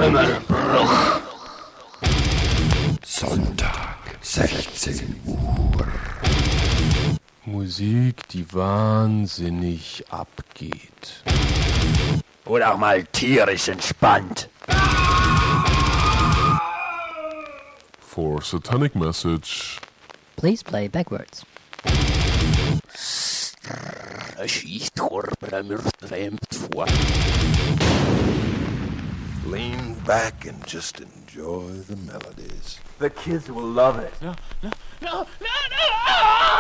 Trümmerbruch. Sonntag, 16 Uhr. Musik, die wahnsinnig abgeht. Oder auch mal tierisch entspannt. For Satanic Message. Please play backwards. Lean back and just enjoy the melodies. The kids will love it. No, no, no, no!